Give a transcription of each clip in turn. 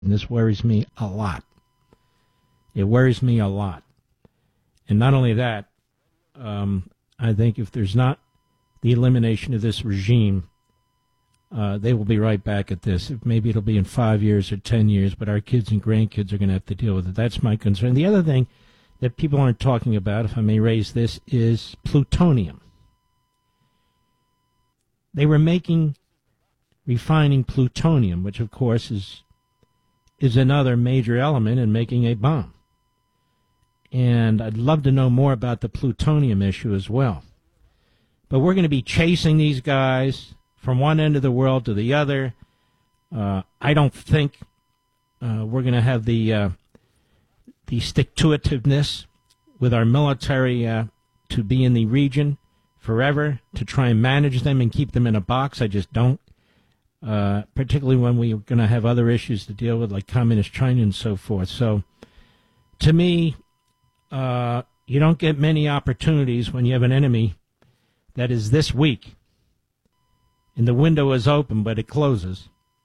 And this worries me a lot. It worries me a lot. And not only that, I think if there's not the elimination of this regime, they will be right back at this. Maybe it'll be in 5 years or 10 years, but our kids and grandkids are going to have to deal with it. That's my concern. The other thing that people aren't talking about, if I may raise this, is plutonium. They were refining plutonium, which of course is another major element in making a bomb. And I'd love to know more about the plutonium issue as well. But we're going to be chasing these guys from one end of the world to the other. I don't think we're going to have the stick-to-itiveness with our military to be in the region forever, to try and manage them and keep them in a box. I just don't. Particularly when we're going to have other issues to deal with, like Communist China and so forth. So, to me, you don't get many opportunities when you have an enemy that is this weak. And the window is open, but it closes.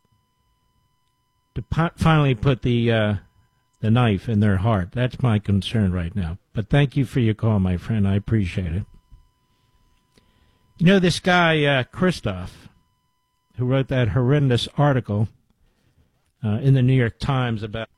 To finally put the knife in their heart. That's my concern right now. But thank you for your call, my friend. I appreciate it. You know, this guy, Christoph, who wrote that horrendous article in the New York Times about,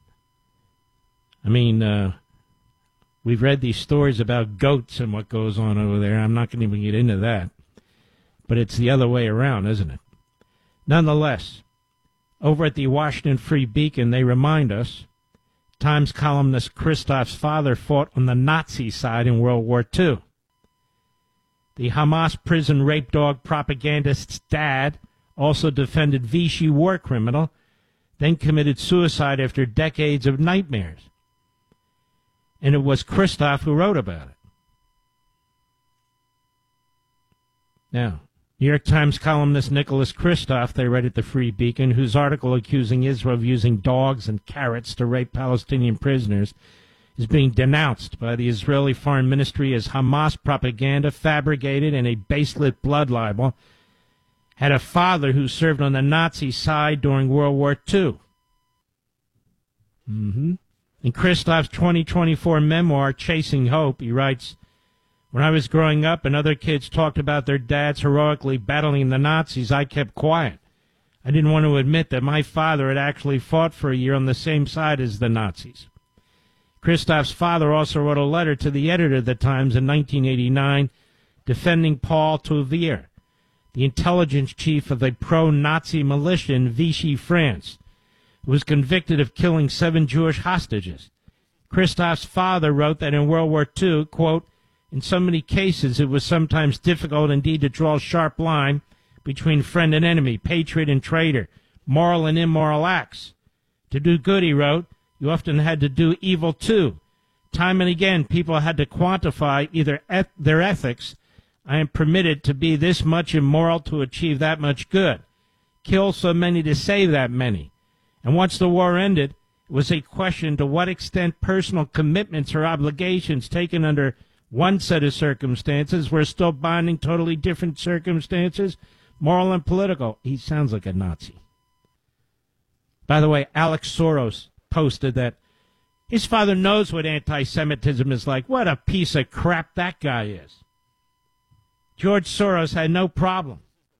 we've read these stories about goats and what goes on over there. I'm not going to even get into that. But it's the other way around, isn't it? Nonetheless, over at the Washington Free Beacon, they remind us Times columnist Christoph's father fought on the Nazi side in World War II. The Hamas prison rape dog propagandist's dad also defended Vichy war criminal, then committed suicide after decades of nightmares. And it was Christoph who wrote about it. Now, New York Times columnist Nicholas Kristof, they read at the Free Beacon, whose article accusing Israel of using dogs and carrots to rape Palestinian prisoners is being denounced by the Israeli Foreign Ministry as Hamas propaganda fabricated and a baseless blood libel, had a father who served on the Nazi side during World War II. In Christoph's 2024 memoir, Chasing Hope, he writes, "When I was growing up and other kids talked about their dads heroically battling the Nazis, I kept quiet. I didn't want to admit that my father had actually fought for a year on the same side as the Nazis." Christoph's father also wrote a letter to the editor of the Times in 1989 defending Paul Touvier, the intelligence chief of a pro-Nazi militia in Vichy, France, who was convicted of killing 7 Jewish hostages. Christoph's father wrote that in World War II, quote, "In so many cases, it was sometimes difficult indeed to draw a sharp line between friend and enemy, patriot and traitor, moral and immoral acts. To do good," he wrote, "you often had to do evil too. Time and again, people had to quantify either their ethics. I am permitted to be this much immoral to achieve that much good. Kill so many to save that many. And once the war ended, it was a question to what extent personal commitments or obligations taken under one set of circumstances were still binding totally different circumstances, moral and political." He sounds like a Nazi. By the way, Alex Soros posted that his father knows what anti-Semitism is like. What a piece of crap that guy is. George Soros had no problem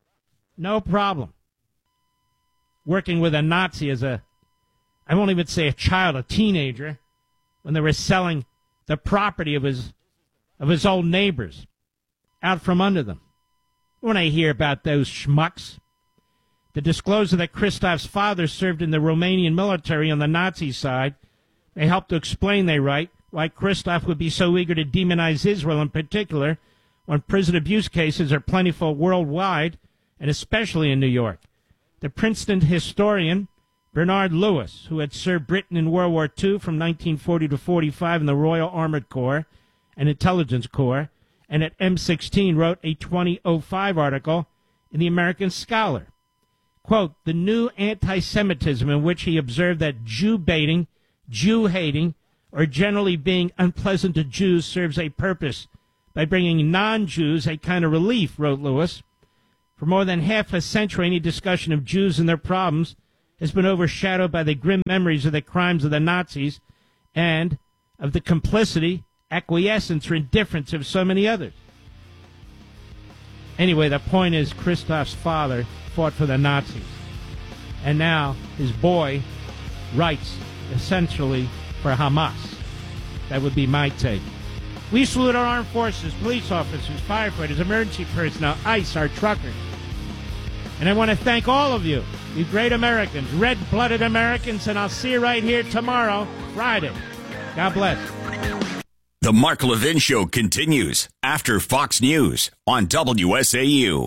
working with a Nazi as I won't even say a child, a teenager, when they were selling the property of his old neighbors out from under them. When I hear about those schmucks, the disclosure that Christoph's father served in the Romanian military on the Nazi side, they help to explain, they write, why Christoph would be so eager to demonize Israel in particular when prison abuse cases are plentiful worldwide, and especially in New York. The Princeton historian Bernard Lewis, who had served Britain in World War II from 1940 to 45 in the Royal Armored Corps and Intelligence Corps, and at M16 wrote a 2005 article in the American Scholar. Quote, "The new anti-Semitism in which he observed that Jew-baiting, Jew-hating, or generally being unpleasant to Jews serves a purpose by bringing non-Jews a kind of relief," wrote Lewis. "For more than half a century, any discussion of Jews and their problems has been overshadowed by the grim memories of the crimes of the Nazis and of the complicity, acquiescence, or indifference of so many others. Anyway, the point is Christoph's father fought for the Nazis. And now his boy writes essentially for Hamas. That would be my take. We salute our armed forces, police officers, firefighters, emergency personnel, ICE, our truckers. And I want to thank all of you, you great Americans, red-blooded Americans, and I'll see you right here tomorrow, Friday. God bless. The Mark Levin Show continues after Fox News on WSAU.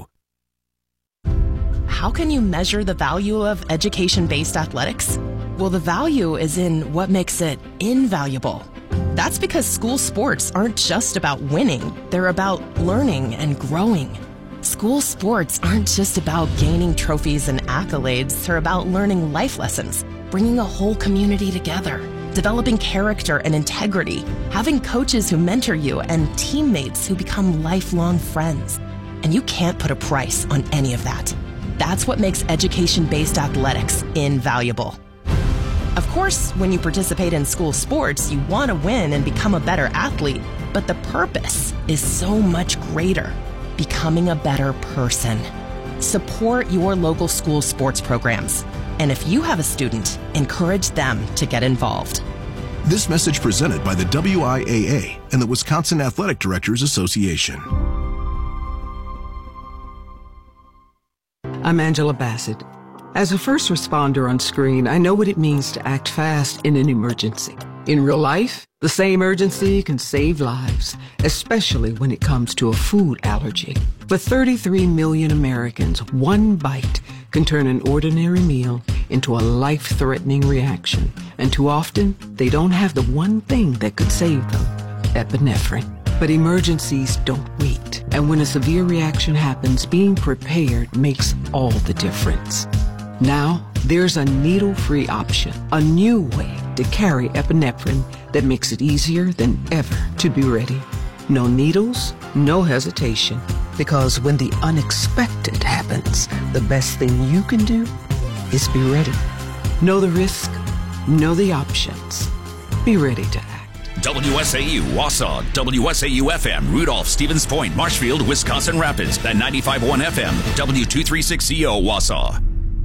How can you measure the value of education-based athletics? Well, the value is in what makes it invaluable. That's because school sports aren't just about winning. They're about learning and growing. School sports aren't just about gaining trophies and accolades. They're about learning life lessons, bringing a whole community together, developing character and integrity, having coaches who mentor you, and teammates who become lifelong friends. And you can't put a price on any of that. That's what makes education-based athletics invaluable. Of course, when you participate in school sports, you want to win and become a better athlete, but the purpose is so much greater, becoming a better person. Support your local school sports programs. And if you have a student, encourage them to get involved. This message presented by the WIAA and the Wisconsin Athletic Directors Association. I'm Angela Bassett. As a first responder on screen, I know what it means to act fast in an emergency. In real life, the same urgency can save lives, especially when it comes to a food allergy. For 33 million Americans, one bite can turn an ordinary meal into a life-threatening reaction. And too often, they don't have the one thing that could save them, epinephrine. But emergencies don't wait. And when a severe reaction happens, being prepared makes all the difference. Now, there's a needle-free option, a new way to carry epinephrine that makes it easier than ever to be ready. No needles, no hesitation, because when the unexpected happens, the best thing you can do is be ready. Know the risk, know the options. Be ready to act. WSAU, Wausau, WSAU FM, Rudolph, Stevens Point, Marshfield, Wisconsin Rapids, and 95.1 FM, W236CO, Wausau.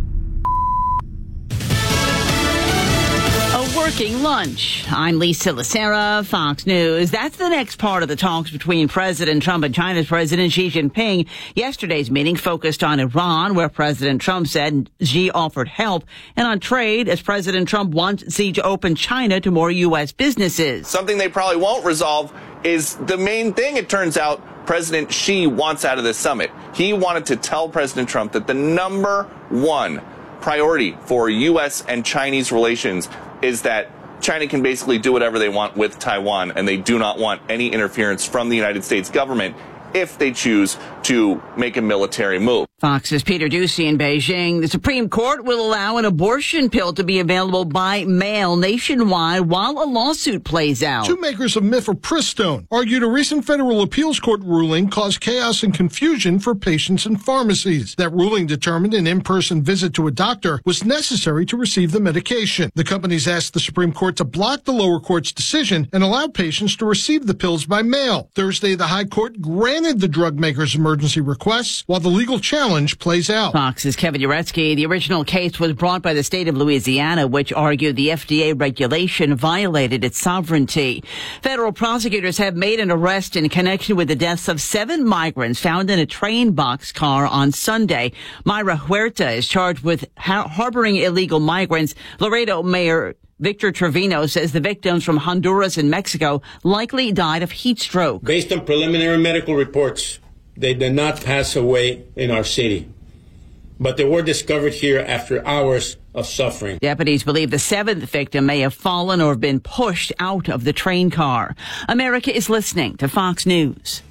Working lunch. I'm Lisa Lacera, Fox News. That's the next part of the talks between President Trump and China's President Xi Jinping. Yesterday's meeting focused on Iran, where President Trump said Xi offered help, and on trade, as President Trump wants Xi to open China to more U.S. businesses. Something they probably won't resolve is the main thing, it turns out, President Xi wants out of this summit. He wanted to tell President Trump that the number one priority for U.S. and Chinese relations is that China can basically do whatever they want with Taiwan, and they do not want any interference from the United States government if they choose to make a military move. Fox's Peter Doocy in Beijing. The Supreme Court will allow an abortion pill to be available by mail nationwide while a lawsuit plays out. Two makers of mifepristone argued a recent federal appeals court ruling caused chaos and confusion for patients and pharmacies. That ruling determined an in-person visit to a doctor was necessary to receive the medication. The companies asked the Supreme Court to block the lower court's decision and allow patients to receive the pills by mail. Thursday, the High Court granted the drug makers' emergency requests while the legal challenge plays out. Fox's Kevin Uretsky. The original case was brought by the state of Louisiana, which argued the FDA regulation violated its sovereignty. Federal prosecutors have made an arrest in connection with the deaths of 7 migrants found in a train boxcar on Sunday. Mayra Huerta is charged with harboring illegal migrants. Laredo Mayor Victor Trevino says the victims from Honduras and Mexico likely died of heat stroke. Based on preliminary medical reports, they did not pass away in our city, but they were discovered here after hours of suffering. Deputies believe the 7th victim may have fallen or have been pushed out of the train car. America is listening to Fox News.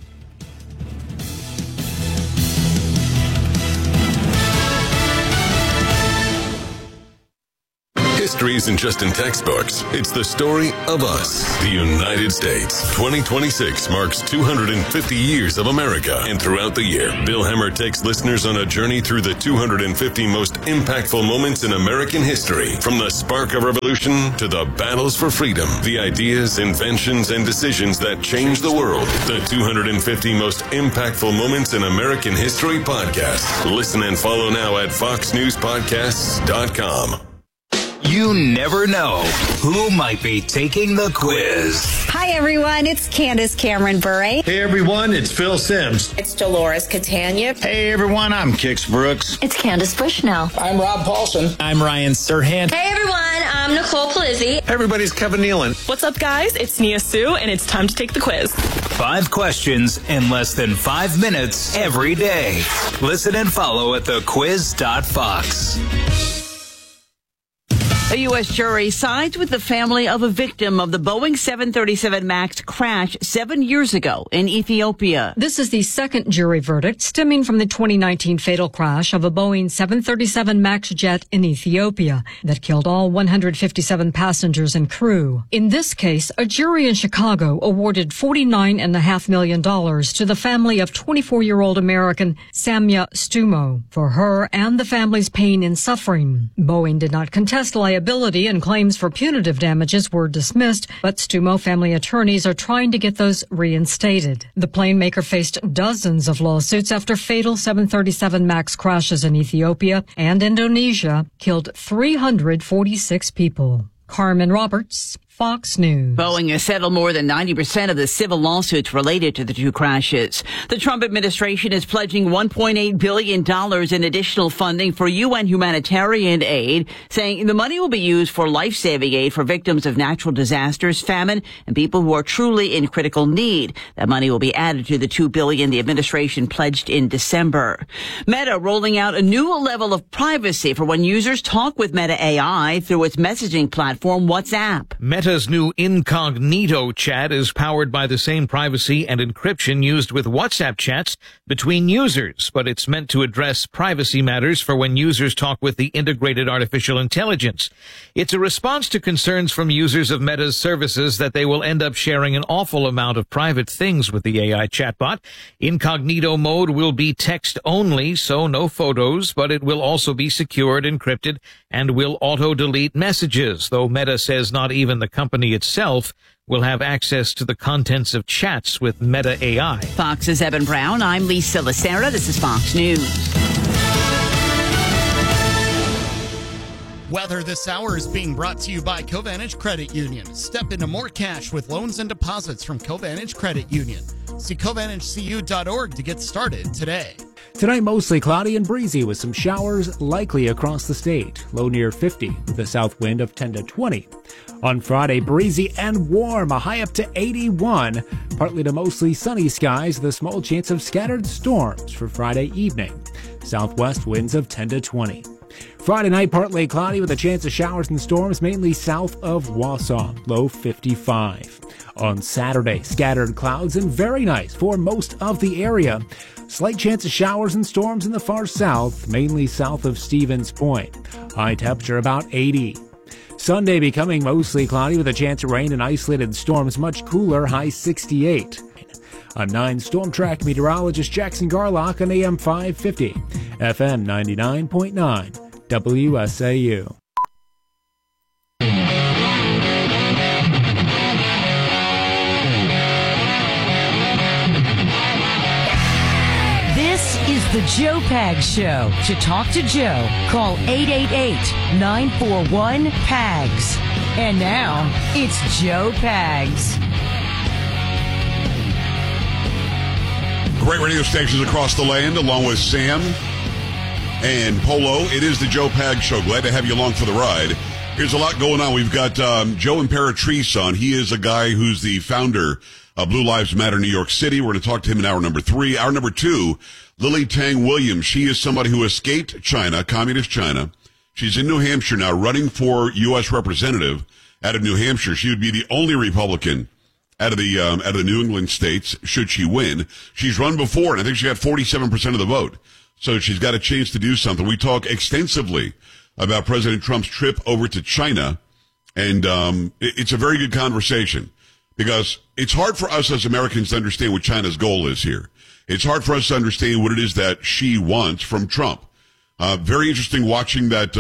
history isn't just in textbooks. It's the story of us, the United States. 2026 marks 250 years of America. And throughout the year, Bill Hemmer takes listeners on a journey through the 250 most impactful moments in American history. From the spark of revolution to the battles for freedom, the ideas, inventions, and decisions that changed the world. The 250 most impactful moments in American history podcast. Listen and follow now at foxnewspodcasts.com. You never know who might be taking the quiz. Hi, everyone. It's Candace Cameron Bure. Hey, everyone. It's Phil Sims. It's Dolores Catania. Hey, everyone. I'm Kix Brooks. It's Candace Bushnell. I'm Rob Paulson. I'm Ryan Serhant. Hey, everyone. I'm Nicole Palizzi. Hey, everybody. It's Kevin Nealon. What's up, guys? It's Nia Sue, and it's time to take the quiz. 5 questions in less than 5 minutes every day. Listen and follow at thequiz.fox. A U.S. jury sides with the family of a victim of the Boeing 737 MAX crash 7 years ago in Ethiopia. This is the second jury verdict stemming from the 2019 fatal crash of a Boeing 737 MAX jet in Ethiopia that killed all 157 passengers and crew. In this case, a jury in Chicago awarded $49.5 million to the family of 24-year-old American Samya Stumo for her and the family's pain and suffering. Boeing did not contest liability and claims for punitive damages were dismissed, but Stumo family attorneys are trying to get those reinstated. The plane maker faced dozens of lawsuits after fatal 737 MAX crashes in Ethiopia and Indonesia killed 346 people. Carmen Roberts, Fox News. Boeing has settled more than 90% of the civil lawsuits related to the two crashes. The Trump administration is pledging $1.8 billion in additional funding for UN humanitarian aid, saying the money will be used for life-saving aid for victims of natural disasters, famine, and people who are truly in critical need. That money will be added to the $2 billion the administration pledged in December. Meta rolling out a new level of privacy for when users talk with Meta AI through its messaging platform, WhatsApp. Meta's new incognito chat is powered by the same privacy and encryption used with WhatsApp chats between users, but it's meant to address privacy matters for when users talk with the integrated artificial intelligence. It's a response to concerns from users of Meta's services that they will end up sharing an awful amount of private things with the AI chatbot. Incognito mode will be text only, so no photos, but it will also be secured, encrypted, and will auto-delete messages, though Meta says not even the company itself will have access to the contents of chats with Meta AI. Fox's Evan Brown. I'm Lisa Lacera. This is Fox News. Weather this hour is being brought to you by Covantage Credit Union. Step into more cash with loans and deposits from Covantage Credit Union. See CovantageCU.org to get started today. Tonight, mostly cloudy and breezy with some showers likely across the state. Low near 50 with a south wind of 10 to 20. On Friday, breezy and warm, a high up to 81. Partly to mostly sunny skies with a small chance of scattered storms for Friday evening. Southwest winds of 10 to 20. Friday night, partly cloudy with a chance of showers and storms, mainly south of Wausau, low 55. On Saturday, scattered clouds and very nice for most of the area. Slight chance of showers and storms in the far south, mainly south of Stevens Point. High temperature about 80. Sunday becoming mostly cloudy with a chance of rain and isolated storms, much cooler, high 68. I'm 9 Storm Track meteorologist Jackson Garlock on AM 550, FM 99.9, WSAU. This is the Joe Pags Show. To talk to Joe, call 888-941-PAGS. And now, it's Joe Pags. Great radio stations across the land, along with Sam and Polo. It is the Joe Pags Show. Glad to have you along for the ride. Here's a lot going on. We've got Joe Imperatrice on. He is a guy who's the founder of Blue Lives Matter New York City. We're going to talk to him in hour number 3. Hour number 2, Lily Tang Williams. She is somebody who escaped China, communist China. She's in New Hampshire now, running for U.S. representative out of New Hampshire. She would be the only Republican out of the New England states, should she win. She's run before, and I think she got 47% of the vote. So she's got a chance to do something. We talk extensively about President Trump's trip over to China. And it's a very good conversation because it's hard for us as Americans to understand what China's goal is here. It's hard for us to understand what it is that Xi wants from Trump. Very interesting watching that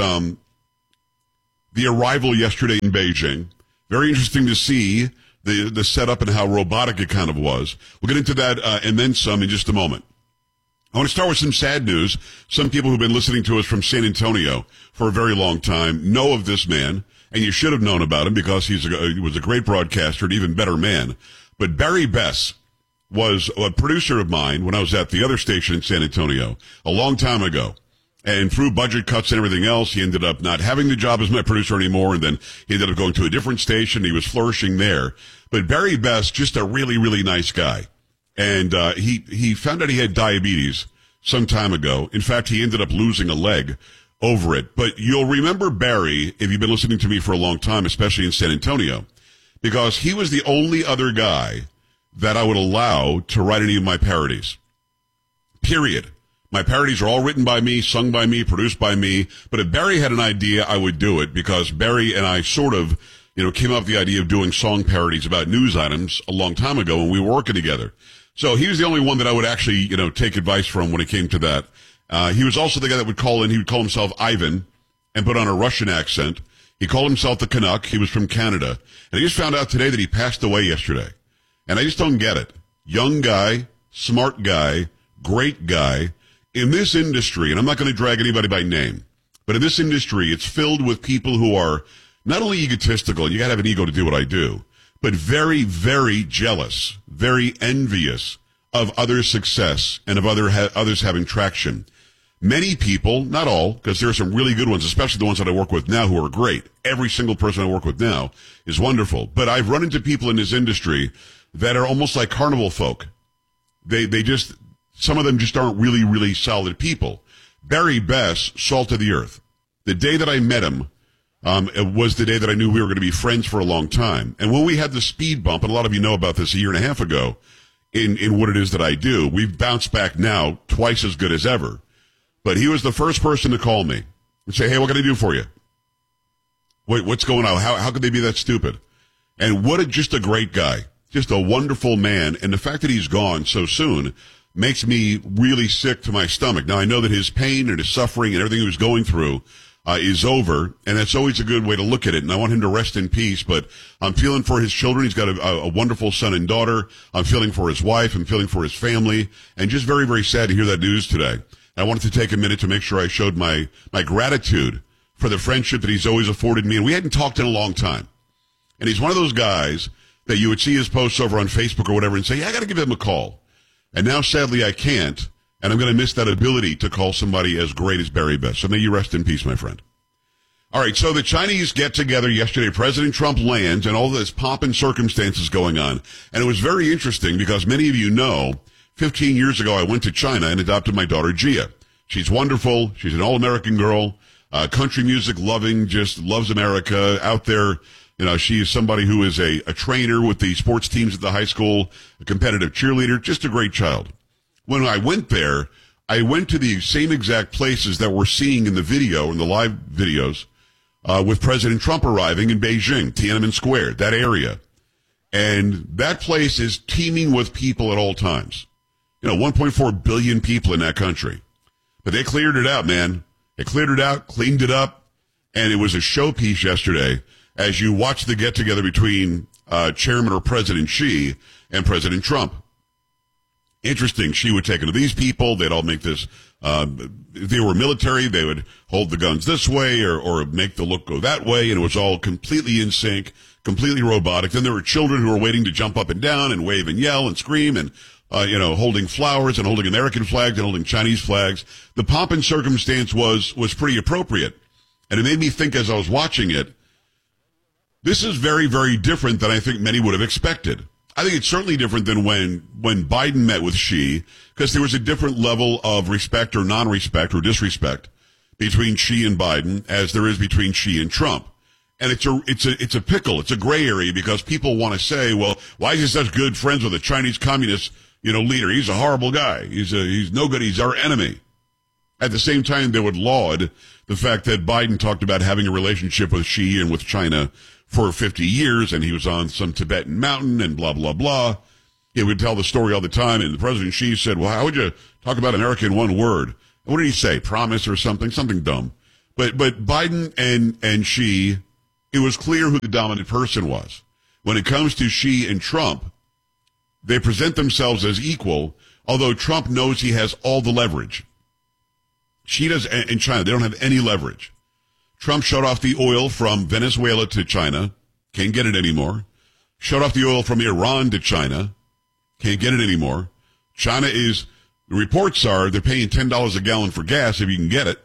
the arrival yesterday in Beijing. Very interesting to see the setup and how robotic it kind of was. We'll get into that and then some in just a moment. I want to start with some sad news. Some people who've been listening to us from San Antonio for a very long time know of this man, and you should have known about him because he was a great broadcaster, an even better man. But Barry Bess was a producer of mine when I was at the other station in San Antonio a long time ago. And through budget cuts and everything else, he ended up not having the job as my producer anymore, and then he ended up going to a different station. He was flourishing there. But Barry Bess, just a really, really nice guy. And he found out he had diabetes some time ago. In fact, he ended up losing a leg over it. But you'll remember Barry, if you've been listening to me for a long time, especially in San Antonio, because he was the only other guy that I would allow to write any of my parodies. Period. My parodies are all written by me, sung by me, produced by me. But if Barry had an idea, I would do it because Barry and I sort of, came up with the idea of doing song parodies about news items a long time ago when we were working together. So he was the only one that I would actually, take advice from when it came to that. He was also the guy that would call in. He would call himself Ivan and put on a Russian accent. He called himself the Canuck. He was from Canada. And I just found out today that he passed away yesterday. And I just don't get it. Young guy, smart guy, great guy. In this industry, and I'm not going to drag anybody by name, but in this industry, it's filled with people who are not only egotistical, and you got to have an ego to do what I do, but very, very jealous, very envious of others' success and of others having traction. Many people, not all, because there are some really good ones, especially the ones that I work with now who are great. Every single person I work with now is wonderful. But I've run into people in this industry that are almost like carnival folk. Some of them just aren't really, really solid people. Barry Bess, salt of the earth. The day that I met him, it was the day that I knew we were going to be friends for a long time. And when we had the speed bump, and a lot of you know about this a year and a half ago, in what it is that I do, we've bounced back now twice as good as ever. But he was the first person to call me and say, hey, what can I do for you? Wait, what's going on? How could they be that stupid? And just a great guy. Just a wonderful man. And the fact that he's gone so soon makes me really sick to my stomach. Now, I know that his pain and his suffering and everything he was going through is over, and that's always a good way to look at it, and I want him to rest in peace, but I'm feeling for his children. He's got a wonderful son and daughter. I'm feeling for his wife. I'm feeling for his family, and just very, very sad to hear that news today. And I wanted to take a minute to make sure I showed my gratitude for the friendship that he's always afforded me, and we hadn't talked in a long time. And he's one of those guys that you would see his posts over on Facebook or whatever and say, yeah, I got to give him a call. And now, sadly, I can't, and I'm going to miss that ability to call somebody as great as Barry Bess. So may you rest in peace, my friend. All right, so the Chinese get together yesterday. President Trump lands, and all this pomp and circumstances going on. And it was very interesting because many of you know, 15 years ago, I went to China and adopted my daughter, Gia. She's wonderful. She's an all-American girl, country music loving, just loves America out there. She is somebody who is a trainer with the sports teams at the high school, a competitive cheerleader, just a great child. When I went there, I went to the same exact places that we're seeing in the video, in the live videos, with President Trump arriving in Beijing, Tiananmen Square, that area. And that place is teeming with people at all times. 1.4 billion people in that country. But they cleared it out, man. They cleared it out, cleaned it up, and it was a showpiece yesterday as you watch the get-together between Chairman or President Xi and President Trump. Interesting. Xi would take it to these people. They'd all make this, if they were military, they would hold the guns this way or make the look go that way, and it was all completely in sync, completely robotic. Then there were children who were waiting to jump up and down and wave and yell and scream and, holding flowers and holding American flags and holding Chinese flags. The pomp and circumstance was pretty appropriate. And it made me think as I was watching it, this is very, very different than I think many would have expected. I think it's certainly different than when Biden met with Xi, because there was a different level of respect or non-respect or disrespect between Xi and Biden as there is between Xi and Trump. And it's a pickle. It's a gray area because people want to say, well, why is he such good friends with a Chinese communist, leader? He's a horrible guy. He's no good. He's our enemy. At the same time, they would laud the fact that Biden talked about having a relationship with Xi and with China for 50 years, and he was on some Tibetan mountain and blah, blah, blah. He would tell the story all the time, and President Xi said, well, how would you talk about America in one word? And what did he say? Promise or something dumb. But Biden and Xi, it was clear who the dominant person was. When it comes to Xi and Trump, they present themselves as equal, although Trump knows he has all the leverage. Xi does, in China, they don't have any leverage. Trump shut off the oil from Venezuela to China, can't get it anymore. Shut off the oil from Iran to China, can't get it anymore. China is, the reports are, they're paying $10 a gallon for gas if you can get it.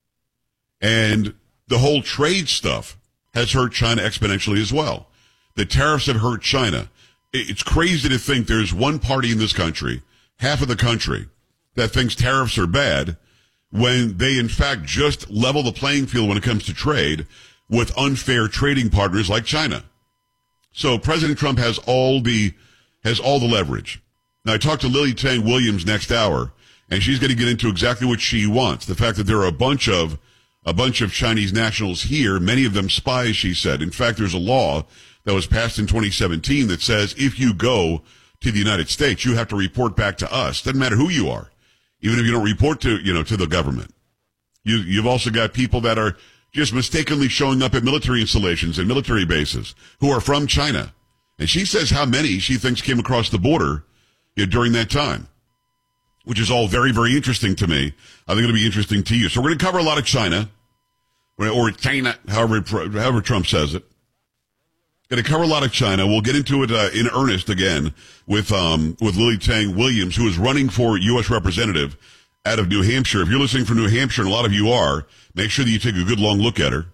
And the whole trade stuff has hurt China exponentially as well. The tariffs have hurt China. It's crazy to think there's one party in this country, half of the country, that thinks tariffs are bad, when they in fact just level the playing field when it comes to trade with unfair trading partners like China. So President Trump has all the leverage. Now I talked to Lily Tang Williams next hour, and she's going to get into exactly what she wants. The fact that there are a bunch of Chinese nationals here, many of them spies, she said. In fact, there's a law that was passed in 2017 that says if you go to the United States, you have to report back to us. Doesn't matter who you are. Even if you don't report to the government. You've also got people that are just mistakenly showing up at military installations and military bases who are from China. And she says how many she thinks came across the border during that time, which is all very, very interesting to me. I think it'll be interesting to you. So we're going to cover a lot of China, or China, however Trump says it. Going to cover a lot of China. We'll get into it in earnest again with Lily Tang Williams, who is running for U.S. representative out of New Hampshire. If you're listening from New Hampshire, and a lot of you are, make sure that you take a good long look at her.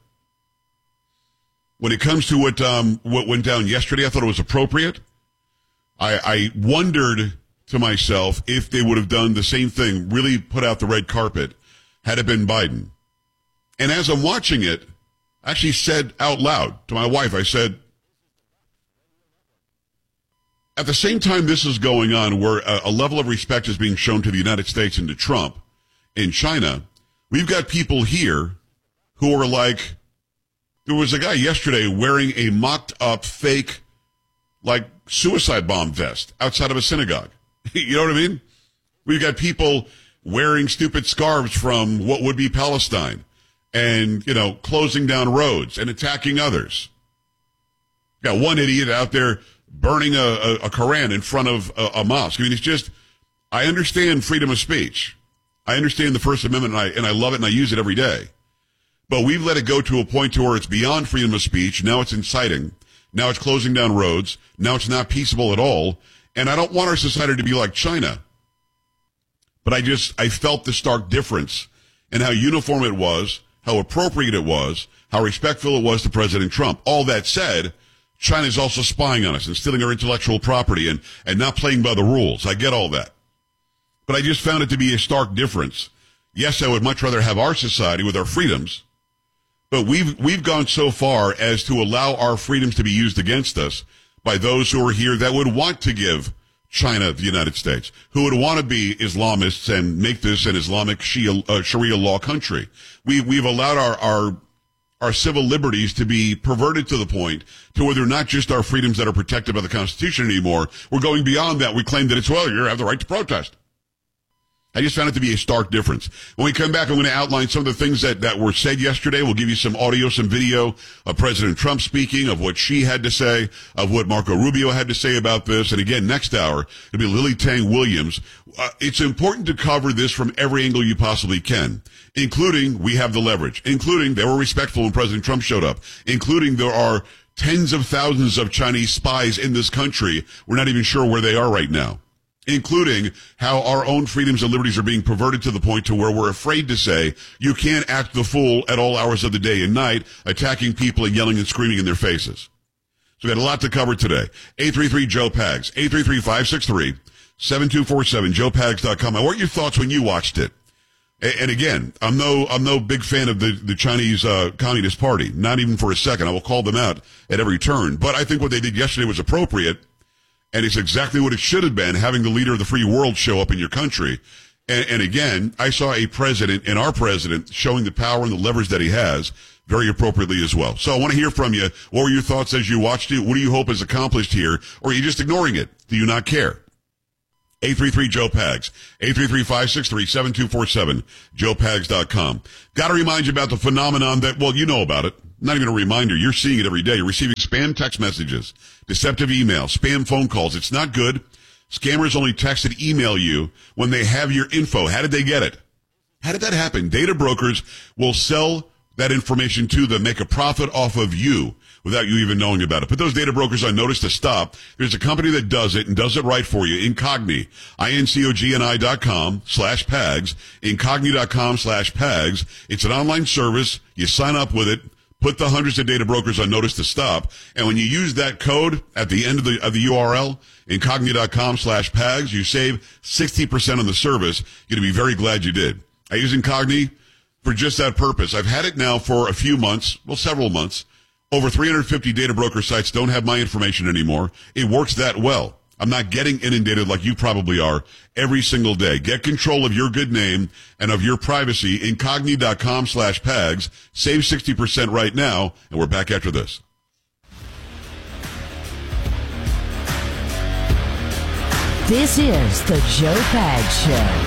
When it comes to what went down yesterday, I thought it was appropriate. I wondered to myself if they would have done the same thing, really put out the red carpet, had it been Biden. And as I'm watching it, I actually said out loud to my wife, I said, at the same time this is going on, where a level of respect is being shown to the United States and to Trump in China, we've got people here who are like, there was a guy yesterday wearing a mocked-up fake, like, suicide bomb vest outside of a synagogue. You know what I mean? We've got people wearing stupid scarves from what would be Palestine and, closing down roads and attacking others. Got one idiot out there burning a Quran in front of a mosque. I mean, it's just, I understand freedom of speech. I understand the First Amendment, and I love it, and I use it every day. But we've let it go to a point to where it's beyond freedom of speech. Now it's inciting. Now it's closing down roads. Now it's not peaceable at all. And I don't want our society to be like China. But I felt the stark difference in how uniform it was, how appropriate it was, how respectful it was to President Trump. All that said, China's also spying on us and stealing our intellectual property and not playing by the rules. I get all that. But I just found it to be a stark difference. Yes, I would much rather have our society with our freedoms, but we've gone so far as to allow our freedoms to be used against us by those who are here that would want to give China the United States, who would want to be Islamists and make this an Islamic Sharia law country. We've allowed our civil liberties to be perverted to the point to where they're not just our freedoms that are protected by the Constitution anymore. We're going beyond that. We claim that you have the right to protest. I just found it to be a stark difference. When we come back, I'm going to outline some of the things that were said yesterday. We'll give you some audio, some video of President Trump speaking, of what she had to say, of what Marco Rubio had to say about this. And again, next hour, it'll be Lily Tang Williams. It's important to cover this from every angle you possibly can, including we have the leverage, including they were respectful when President Trump showed up, including there are tens of thousands of Chinese spies in this country. We're not even sure where they are right now. Including how our own freedoms and liberties are being perverted to the point to where we're afraid to say you can't act the fool at all hours of the day and night, attacking people and yelling and screaming in their faces. So we got a lot to cover today. 833-JOE-PAGS, 833-563-7247, joepags.com. I want your thoughts when you watched it. And again, I'm no big fan of the Chinese Communist Party, not even for a second. I will call them out at every turn. But I think what they did yesterday was appropriate. And it's exactly what it should have been, having the leader of the free world show up in your country. And again, I saw a president and our president showing the power and the leverage that he has very appropriately as well. So I want to hear from you. What were your thoughts as you watched it? What do you hope is accomplished here? Or are you just ignoring it? Do you not care? 833-JOE-PAGS, 833-563-7247, joepags.com. Got to remind you about the phenomenon that, well, you know about it. Not even a reminder. You're seeing it every day. You're receiving spam text messages, deceptive emails, spam phone calls. It's not good. Scammers only text and email you when they have your info. How did they get it? How did that happen? Data brokers will sell that information to them, make a profit off of you without you even knowing about it. Put those data brokers on notice to stop. There's a company that does it and does it right for you. Incogni, incogni.com/PAGS, incogni.com/PAGS. It's an online service. You sign up with it. Put the hundreds of data brokers on notice to stop. And when you use that code at the end of the URL, incogni.com/PAGS, you save 60% on the service. You're going to be very glad you did. I use Incogni for just that purpose. I've had it now for a few months, well, several months. Over 350 data broker sites don't have my information anymore. It works that well. I'm not getting inundated like you probably are every single day. Get control of your good name and of your privacy. Incogni.com/PAGS. Save 60% right now, and we're back after this. This is the Joe Pags Show.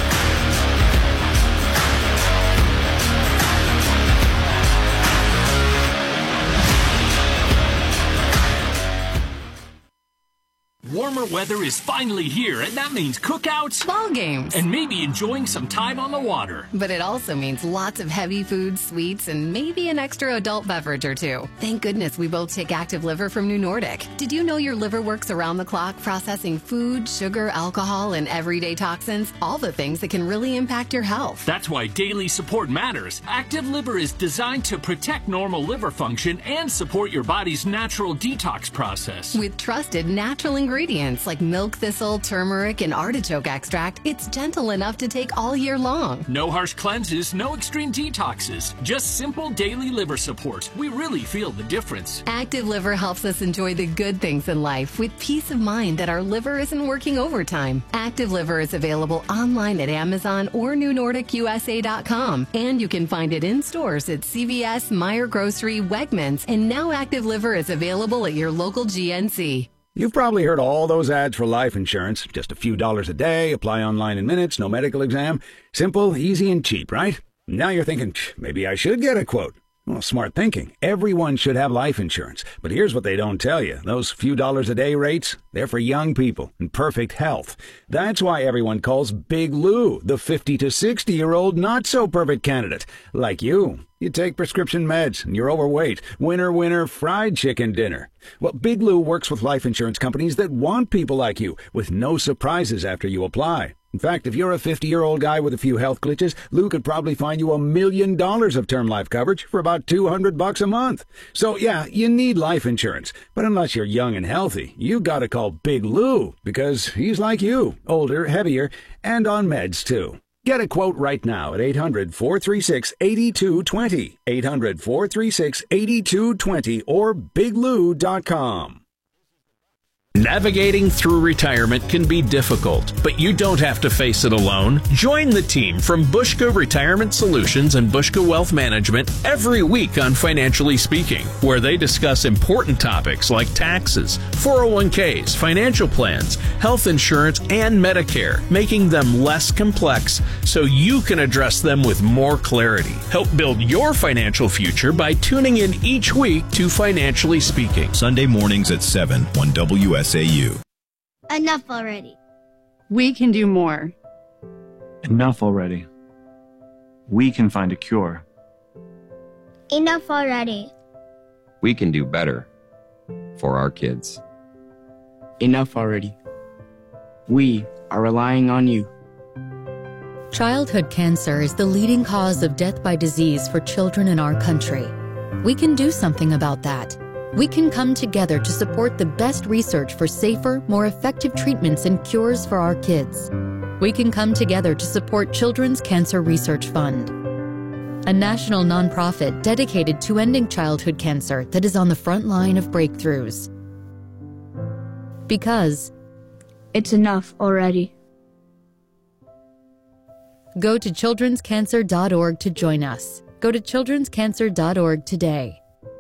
Warmer weather is finally here, and that means cookouts, ball games, and maybe enjoying some time on the water. But it also means lots of heavy food, sweets, and maybe an extra adult beverage or two. Thank goodness we both take Active Liver from New Nordic. Did you know your liver works around the clock processing food, sugar, alcohol, and everyday toxins? All the things that can really impact your health. That's why daily support matters. Active Liver is designed to protect normal liver function and support your body's natural detox process. With trusted natural ingredients like milk thistle, turmeric, and artichoke extract, it's gentle enough to take all year long. No harsh cleanses, no extreme detoxes, just simple daily liver support. We really feel the difference. Active Liver helps us enjoy the good things in life with peace of mind that our liver isn't working overtime. Active Liver is available online at Amazon or NewNordicUSA.com, and you can find it in stores at CVS, Meijer Grocery, Wegmans, and now Active Liver is available at your local GNC. You've probably heard all those ads for life insurance. Just a few dollars a day, apply online in minutes, no medical exam. Simple, easy, and cheap, right? Now you're thinking, maybe I should get a quote. Well, smart thinking. Everyone should have life insurance. But here's what they don't tell you. Those few dollars a day rates, they're for young people in perfect health. That's why everyone calls Big Lou the 50 to 60-year-old not-so-perfect candidate. Like you. You take prescription meds, and you're overweight. Winner, winner, fried chicken dinner. Well, Big Lou works with life insurance companies that want people like you, with no surprises after you apply. In fact, if you're a 50-year-old guy with a few health glitches, Lou could probably find you $1 million of term life coverage for about $200 a month. So, yeah, you need life insurance. But unless you're young and healthy, you gotta call Big Lou, because he's like you, older, heavier, and on meds, too. Get a quote right now at 800-436-8220, 800-436-8220, or biglou.com. Navigating through retirement can be difficult, but you don't have to face it alone. Join the team from Bushka Retirement Solutions and Bushka Wealth Management every week on Financially Speaking, where they discuss important topics like taxes, 401ks, financial plans, health insurance, and Medicare, making them less complex so you can address them with more clarity. Help build your financial future by tuning in each week to Financially Speaking. Sunday mornings at 7 on WSAU. Enough already. We can do more. Enough already. We can find a cure. Enough already. We can do better for our kids. Enough already. We are relying on you. Childhood cancer is the leading cause of death by disease for children in our country. We can do something about that. We can come together to support the best research for safer, more effective treatments and cures for our kids. We can come together to support Children's Cancer Research Fund, a national nonprofit dedicated to ending childhood cancer that is on the front line of breakthroughs. Because it's enough already. Go to childrenscancer.org to join us. Go to childrenscancer.org today.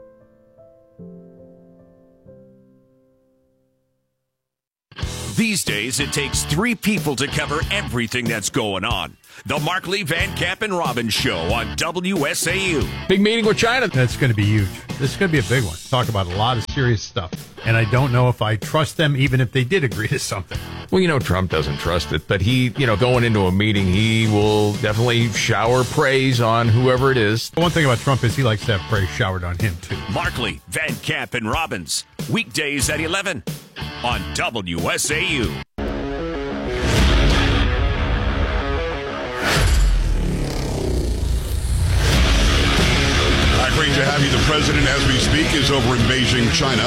These days, it takes 3 people to cover everything that's going on. The Mark Lee, Van Camp, and Robbins Show on WSAU. Big meeting with China. That's going to be huge. This is going to be a big one. Talk about a lot of serious stuff. And I don't know if I trust them, even if they did agree to something. Well, Trump doesn't trust it, but he, going into a meeting, he will definitely shower praise on whoever it is. One thing about Trump is he likes to have praise showered on him, too. Mark Lee, Van Camp, and Robbins. Weekdays at 11 on WSAU. Great to have you. The president, as we speak, is over in Beijing, China,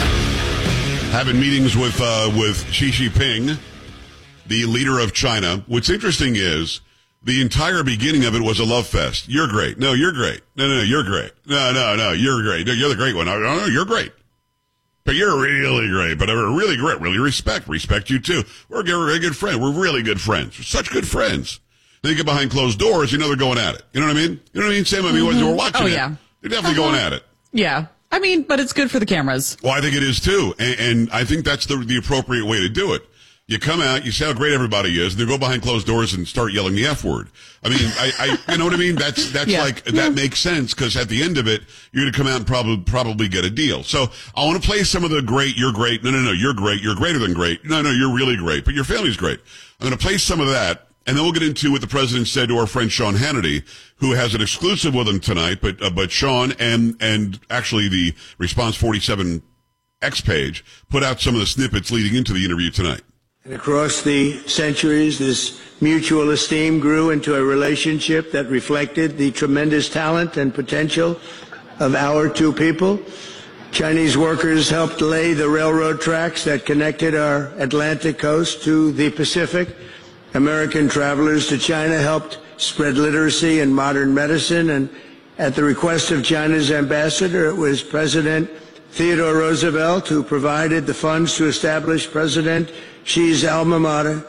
having meetings with Xi Jinping, the leader of China. What's interesting is the entire beginning of it was a love fest. You're great. No, you're great. No, you're great. No, you're great. No, you're the great one. No, you're great. But you're really great. But really great. Really respect you too. We're a very good friend. We're really good friends. We're such good friends. Then you get behind closed doors, they're going at it. You know what I mean? You know what I mean, Sam? We're watching it. They're definitely going at it. Yeah. But it's good for the cameras. Well, I think it is too. And I think that's the appropriate way to do it. You come out, you say how great everybody is, and then go behind closed doors and start yelling the F word. I mean, I you know what I mean? That's that makes sense, because at the end of it, you're going to come out and probably get a deal. So I want to play some of the great, you're great. No, you're great. You're greater than great. No, you're really great, but your family's great. I'm going to play some of that. And then we'll get into what the president said to our friend Sean Hannity, who has an exclusive with him tonight. But Sean and actually the Response 47 X page put out some of the snippets leading into the interview tonight. And across the centuries, this mutual esteem grew into a relationship that reflected the tremendous talent and potential of our two people. Chinese workers helped lay the railroad tracks that connected our Atlantic coast to the Pacific. American travelers to China helped spread literacy and modern medicine, and at the request of China's ambassador, it was President Theodore Roosevelt who provided the funds to establish President Xi's alma mater,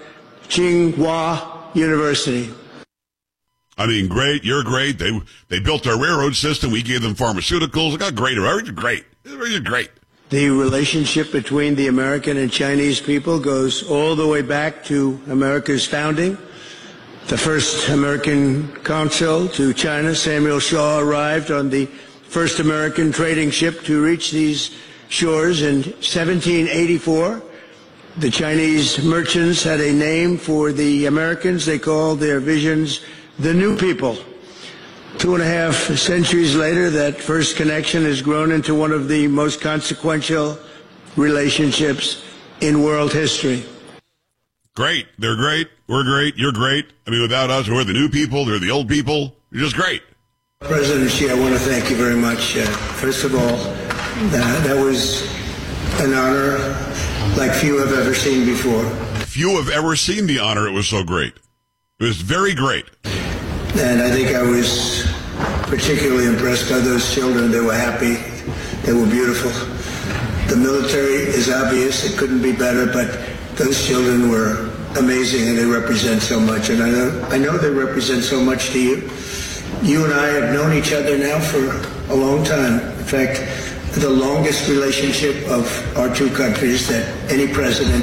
Tsinghua University. I mean, great, you're great. They built our railroad system. We gave them pharmaceuticals. It got great. Everything's great. Everything's great. The relationship between the American and Chinese people goes all the way back to America's founding. The first American consul to China, Samuel Shaw, arrived on the first American trading ship to reach these shores in 1784. The Chinese merchants had a name for the Americans. They called their visions the New People. 2.5 centuries later, that first connection has grown into one of the most consequential relationships in world history. Great. They're great. We're great. You're great. I mean, without us, we're the new people. They're the old people. You're just great. President Xi, I want to thank you very much. First of all, that was an honor like few have ever seen before. Few have ever seen the honor. It was so great. It was very great. And I think I was particularly impressed by those children. They were happy. They were beautiful. The military is obvious. It couldn't be better, but those children were amazing, and they represent so much. And I know they represent so much to you. You and I have known each other now for a long time. In fact, the longest relationship of our two countries that any president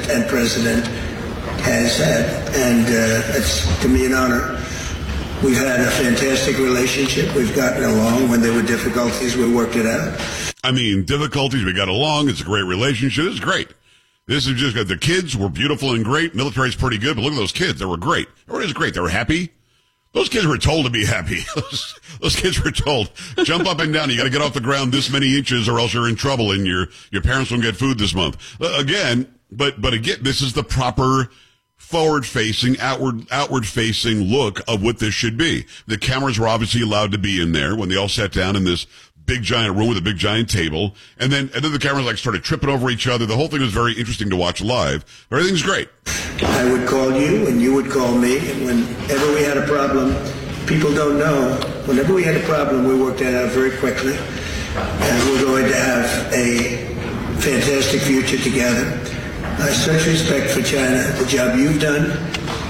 has had. And it's, to me, an honor. We've had a fantastic relationship. We've gotten along. When there were difficulties, we worked it out. I mean, difficulties, we got along. It's a great relationship. It's great. This is just, the kids were beautiful and great. Military's pretty good, but look at those kids. They were great. Everybody's great. They were happy. Those kids were told to be happy. Those kids were told, jump up and down. You got to get off the ground this many inches or else you're in trouble and your parents won't get food this month. Again, but again, this is the proper forward-facing, outward-facing look of what this should be. The cameras were obviously allowed to be in there when they all sat down in this big giant room with a big giant table, and then the cameras started tripping over each other. The whole thing was very interesting to watch live. Everything's great. I would call you, and you would call me, and whenever we had a problem, people don't know. Whenever we had a problem, we worked that out very quickly, and we're going to have a fantastic future together. I have such respect for China, the job you've done,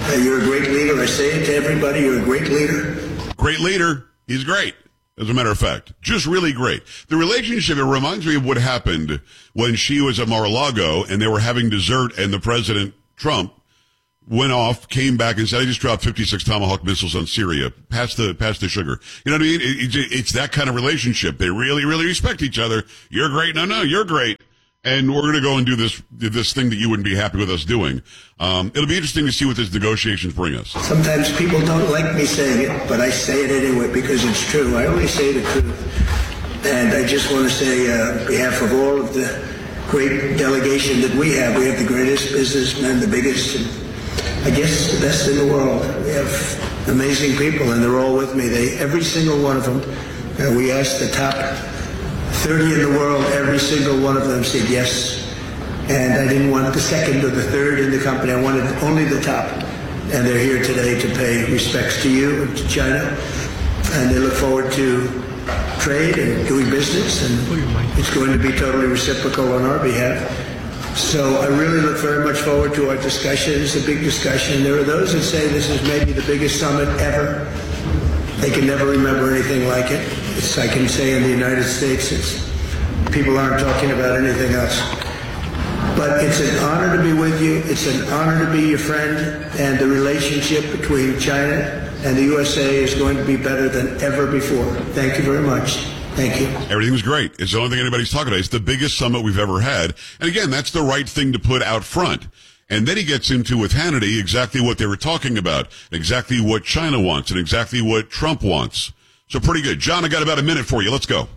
You're a great leader. I say it to everybody. You're a great leader. Great leader. He's great. As a matter of fact, just really great. The relationship, it reminds me of what happened when she was at Mar-a-Lago and they were having dessert and the President, Trump, went off, came back and said, I just dropped 56 Tomahawk missiles on Syria. Pass the sugar. You know what I mean? It's that kind of relationship. They really, really respect each other. You're great. No, you're great. And we're going to go and do this thing that you wouldn't be happy with us doing. It'll be interesting to see what these negotiations bring us. Sometimes people don't like me saying it, but I say it anyway because it's true. I only say the truth. And I just want to say, on behalf of all of the great delegation that we have the greatest businessmen, the biggest, and I guess the best in the world. We have amazing people, and they're all with me. Every single one of them. We asked the top 30 in the world, every single one of them said yes. And I didn't want the second or the third in the company. I wanted only the top. And they're here today to pay respects to you and to China. And they look forward to trade and doing business. And it's going to be totally reciprocal on our behalf. So I really look very much forward to our discussion. It's a big discussion. There are those that say this is maybe the biggest summit ever. They can never remember anything like it. I can say in the United States, people aren't talking about anything else. But it's an honor to be with you. It's an honor to be your friend. And the relationship between China and the USA is going to be better than ever before. Thank you very much. Thank you. Everything's great. It's the only thing anybody's talking about. It's the biggest summit we've ever had. And again, that's the right thing to put out front. And then he gets into, with Hannity, exactly what they were talking about, exactly what China wants, and exactly what Trump wants. So pretty good. John, I got about a minute for you. Let's go.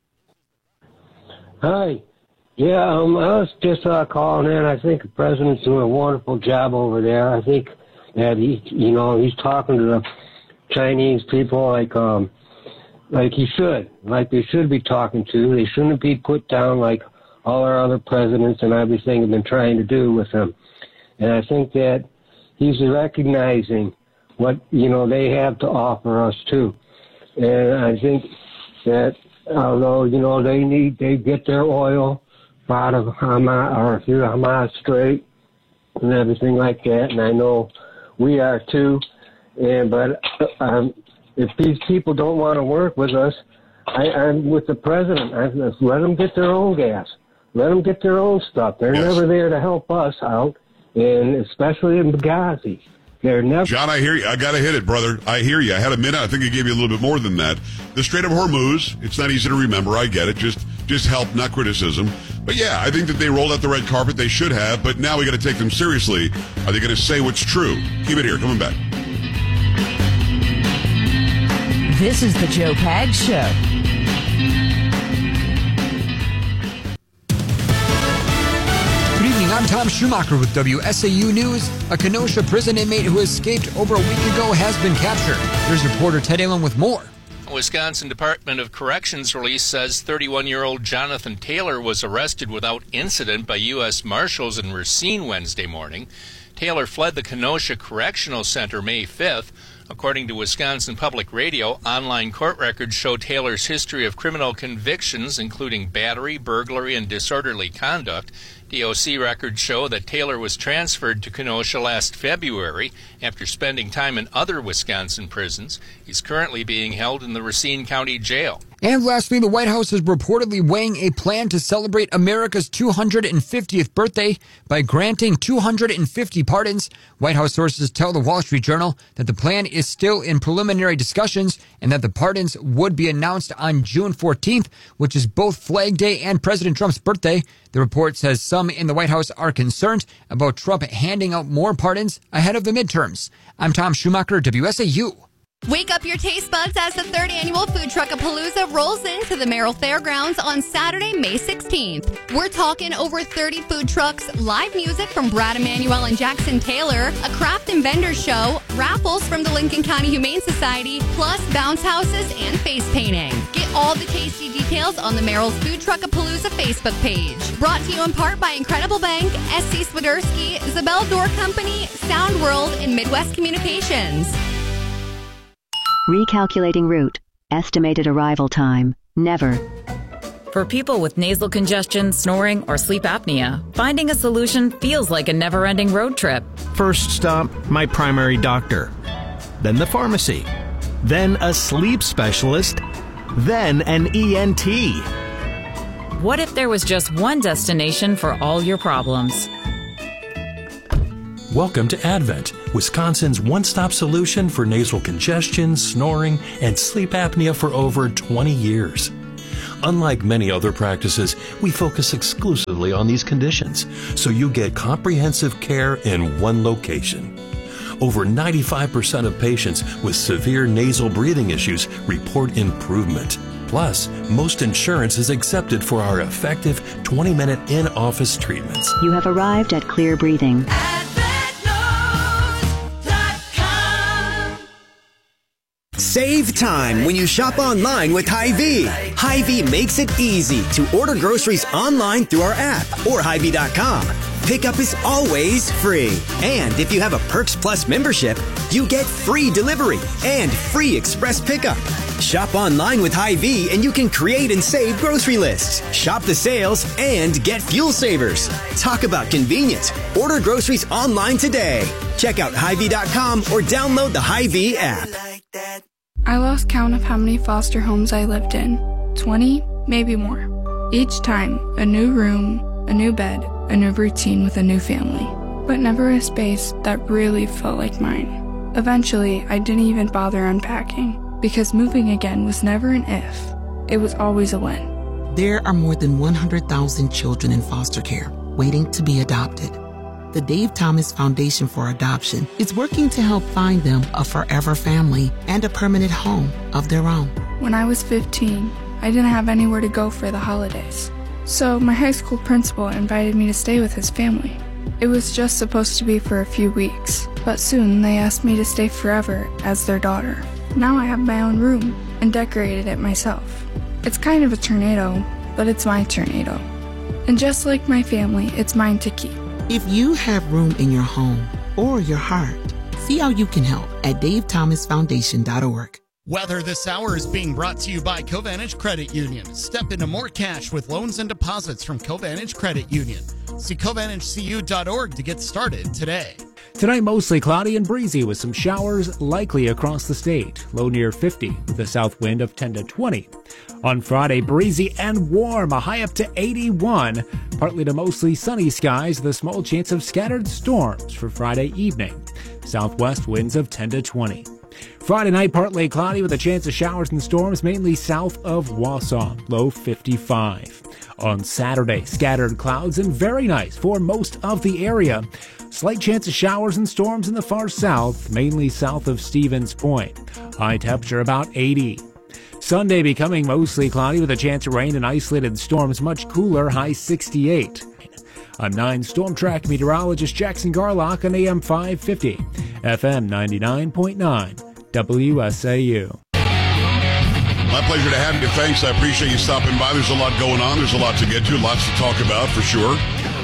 Hi. Yeah, I was just calling in. I think the president's doing a wonderful job over there. I think that he's talking to the Chinese people like he should, like they should be talking to. They shouldn't be put down like all our other presidents and everything have been trying to do with them. And I think that he's recognizing what, they have to offer us too. And I think that although, they get their oil out of Hamas or through Hamas Strait and everything like that. And I know we are too. But if these people don't want to work with us, I'm with the president. Let them get their own gas. Let them get their own stuff. They're never there to help us out, and especially in Benghazi. They're never. John, I hear you. I got to hit it, brother. I hear you. I had a minute. I think I gave you a little bit more than that. The Strait of Hormuz, it's not easy to remember. I get it. Just help, not criticism. But yeah, I think that they rolled out the red carpet. They should have, but now we got to take them seriously. Are they going to say what's true? Keep it here. Coming back. This is the Joe Pags Show. Good evening, I'm Tom Schumacher with WSAU News. A Kenosha prison inmate who escaped over a week ago has been captured. Here's reporter Ted Allen with more. Wisconsin Department of Corrections release says 31-year-old Jonathan Taylor was arrested without incident by U.S. Marshals in Racine Wednesday morning. Taylor fled the Kenosha Correctional Center May 5th. According to Wisconsin Public Radio, online court records show Taylor's history of criminal convictions, including battery, burglary, and disorderly conduct. DOC records show that Taylor was transferred to Kenosha last February after spending time in other Wisconsin prisons. He's currently being held in the Racine County Jail. And lastly, the White House is reportedly weighing a plan to celebrate America's 250th birthday by granting 250 pardons. White House sources tell the Wall Street Journal that the plan is still in preliminary discussions and that the pardons would be announced on June 14th, which is both Flag Day and President Trump's birthday. The report says some in the White House are concerned about Trump handing out more pardons ahead of the midterms. I'm Tom Schumacher, WSAU. Wake up your taste buds as the third annual Food Truckapalooza rolls into the Merrill Fairgrounds on Saturday, May 16th. We're talking over 30 food trucks, live music from Brad Emanuel and Jackson Taylor, a craft and vendor show, raffles from the Lincoln County Humane Society, plus bounce houses and face painting. Get all the tasty details on the Merrill's Food Truckapalooza Facebook page. Brought to you in part by Incredible Bank, SC Swiderski, Zabel Door Company, Sound World, and Midwest Communications. Recalculating route. Estimated arrival time. Never. For people with nasal congestion, snoring, or sleep apnea, finding a solution feels like a never-ending road trip. First stop, my primary doctor. Then the pharmacy. Then a sleep specialist. Then an ENT. What if there was just one destination for all your problems? Welcome to Advent, Wisconsin's one-stop solution for nasal congestion, snoring, and sleep apnea for over 20 years. Unlike many other practices, we focus exclusively on these conditions, so you get comprehensive care in one location. Over 95% of patients with severe nasal breathing issues report improvement. Plus, most insurance is accepted for our effective 20-minute in-office treatments. You have arrived at Clear Breathing. Save time when you shop online with Hy-Vee. Hy-Vee makes it easy to order groceries online through our app or Hy-Vee.com. Pickup is always free. And if you have a Perks Plus membership, you get free delivery and free express pickup. Shop online with Hy-Vee and you can create and save grocery lists, shop the sales, and get fuel savers. Talk about convenience. Order groceries online today. Check out Hy-Vee.com or download the Hy-Vee app. I lost count of how many foster homes I lived in. 20, maybe more. Each time, a new room, a new bed, a new routine with a new family. But never a space that really felt like mine. Eventually, I didn't even bother unpacking, because moving again was never an if. It was always a when. There are more than 100,000 children in foster care waiting to be adopted. The Dave Thomas Foundation for Adoption is working to help find them a forever family and a permanent home of their own. When I was 15, I didn't have anywhere to go for the holidays. So my high school principal invited me to stay with his family. It was just supposed to be for a few weeks, but soon they asked me to stay forever as their daughter. Now I have my own room and decorated it myself. It's kind of a tornado, but it's my tornado. And just like my family, it's mine to keep. If you have room in your home or your heart, see how you can help at davethomasfoundation.org. Weather this hour is being brought to you by Covantage Credit Union. Step into more cash with loans and deposits from Covantage Credit Union. See CovantageCU.org to get started today. Tonight, mostly cloudy and breezy with some showers likely across the state. Low near 50 with a south wind of 10 to 20. On Friday, breezy and warm, a high up to 81. Partly to mostly sunny skies with a small chance of scattered storms for Friday evening. Southwest winds of 10 to 20. Friday night, partly cloudy with a chance of showers and storms, mainly south of Wausau, low 55. On Saturday, scattered clouds and very nice for most of the area. Slight chance of showers and storms in the far south, mainly south of Stevens Point. High temperature about 80. Sunday becoming mostly cloudy with a chance of rain and isolated storms, much cooler, high 68. I'm 9 Storm Track meteorologist Jackson Garlock on AM 550, FM 99.9, WSAU. My pleasure to have you. Thanks. I appreciate you stopping by. There's a lot going on. There's a lot to get to. Lots to talk about for sure.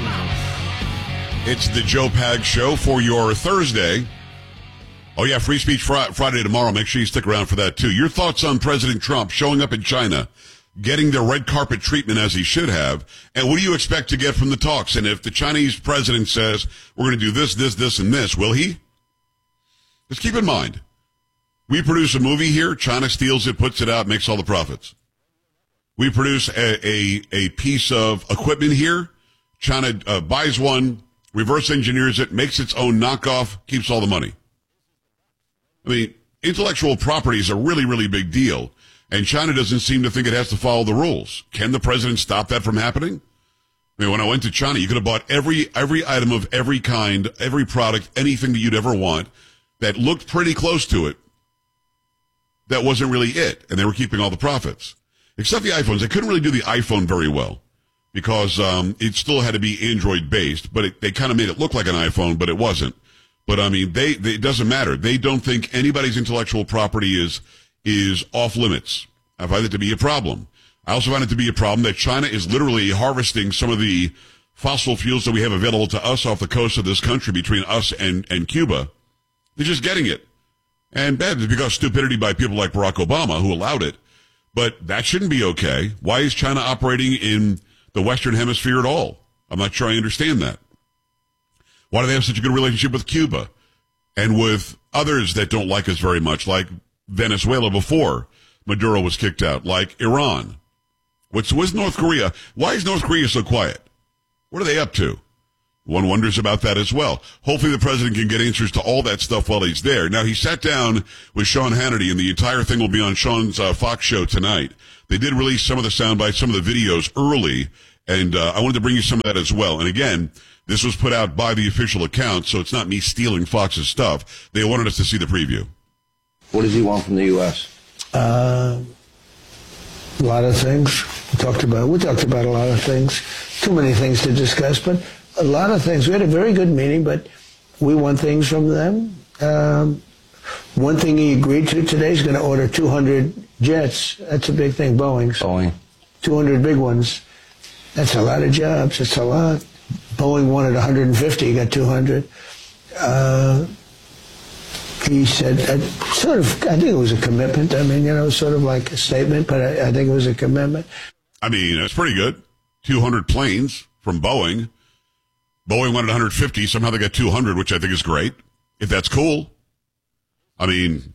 It's the Joe Pags Show for your Thursday. Oh, yeah, Free Speech Friday tomorrow. Make sure you stick around for that, too. Your thoughts on President Trump showing up in China, getting the red carpet treatment as he should have, and what do you expect to get from the talks? And if the Chinese president says, we're going to do this, this, this, and this, will he? Just keep in mind, we produce a movie here, China steals it, puts it out, makes all the profits. We produce a piece of equipment here, China buys one, reverse engineers it, makes its own knockoff, keeps all the money. I mean, intellectual property is a really, really big deal, and China doesn't seem to think it has to follow the rules. Can the president stop that from happening? I mean, when I went to China, you could have bought every item of every kind, every product, anything that you'd ever want that looked pretty close to it. That wasn't really it, and they were keeping all the profits. Except the iPhones. They couldn't really do the iPhone very well because it still had to be Android-based, but they kind of made it look like an iPhone, but it wasn't. But, I mean, it doesn't matter. They don't think anybody's intellectual property is off limits. I find it to be a problem. I also find it to be a problem that China is literally harvesting some of the fossil fuels that we have available to us off the coast of this country between us and Cuba. They're just getting it. And bad is because stupidity by people like Barack Obama, who allowed it. But that shouldn't be okay. Why is China operating in the Western Hemisphere at all? I'm not sure I understand that. Why do they have such a good relationship with Cuba and with others that don't like us very much, like Venezuela before Maduro was kicked out, like Iran? What's North Korea? Why is North Korea so quiet? What are they up to? One wonders about that as well. Hopefully the president can get answers to all that stuff while he's there. Now, he sat down with Sean Hannity, and the entire thing will be on Sean's Fox show tonight. They did release some of the sound bites, some of the videos early, and I wanted to bring you some of that as well. And again, this was put out by the official account, so it's not me stealing Fox's stuff. They wanted us to see the preview. What does he want from the U.S.? A lot of things. We talked about a lot of things. Too many things to discuss, but a lot of things. We had a very good meeting, but we want things from them. One thing he agreed to today is going to order 200 jets. That's a big thing, Boeing. 200 big ones. That's a lot of jobs. It's a lot. Boeing wanted 150. He got 200. He said, I think it was a commitment. I mean, sort of like a statement, but I think it was a commitment. I mean, that's pretty good. 200 planes from Boeing. Boeing wanted 150. Somehow they got 200, which I think is great. If that's cool. I mean,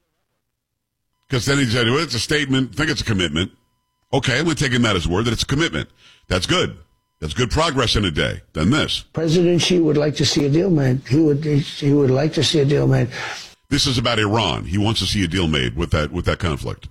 because then he said, well, it's a statement. I think it's a commitment. Okay, I'm going to take him at his word that it's a commitment. That's good. That's good progress in a day. Then this. President Xi would like to see a deal made. He would like to see a deal made. This is about Iran. He wants to see a deal made with that conflict.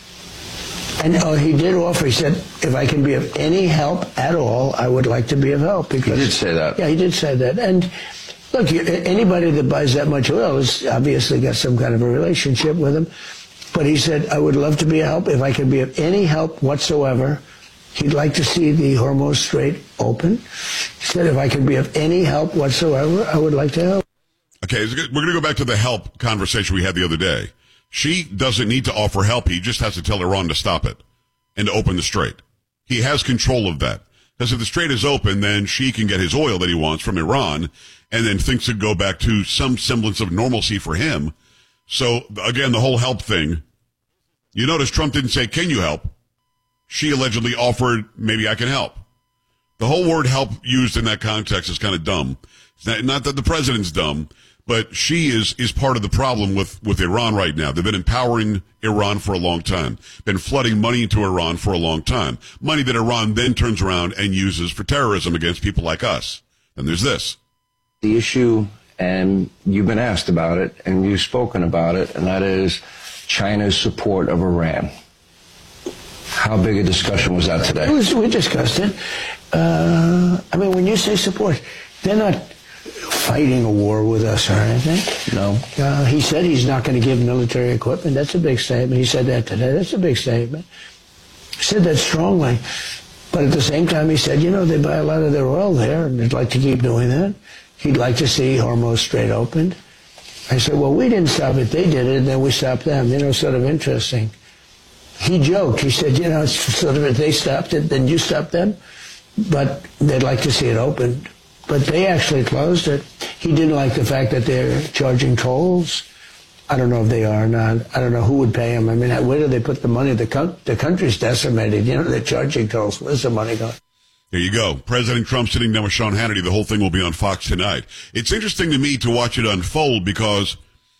And he did offer. He said, if I can be of any help at all, I would like to be of help. Because, he did say that. Yeah, he did say that. And look, anybody that buys that much oil has obviously got some kind of a relationship with him. But he said, I would love to be of help. If I can be of any help whatsoever, he'd like to see the Hormuz Strait open. He said, if I can be of any help whatsoever, I would like to help. Okay, we're going to go back to the help conversation we had the other day. She doesn't need to offer help. He just has to tell Iran to stop it and to open the strait. He has control of that. Because if the strait is open, then she can get his oil that he wants from Iran, and then things could go back to some semblance of normalcy for him. So, again, the whole help thing. You notice Trump didn't say, can you help? She allegedly offered, maybe I can help. The whole word help used in that context is kind of dumb. It's not that the president's dumb, but she is part of the problem with Iran right now. They've been empowering Iran for a long time, been flooding money into Iran for a long time. Money that Iran then turns around and uses for terrorism against people like us. And there's this. The issue, and you've been asked about it, and you've spoken about it, and that is China's support of Iran. How big a discussion was that today? We discussed it. I mean, when you say support, they're not fighting a war with us or anything. No. He said he's not going to give military equipment. That's a big statement. He said that today. That's a big statement. He said that strongly. But at the same time, he said, they buy a lot of their oil there, and they'd like to keep doing that. He'd like to see Hormuz Strait opened. I said, well, we didn't stop it. They did it, and then we stopped them. Sort of interesting. He joked. He said, it's sort of if they stopped it, then you stopped them. But they'd like to see it opened. But they actually closed it. He didn't like the fact that they're charging tolls. I don't know if they are or not. I don't know who would pay them. I mean, where do they put the money? The country's decimated. They're charging tolls. Where's the money going? There you go. President Trump sitting down with Sean Hannity. The whole thing will be on Fox tonight. It's interesting to me to watch it unfold because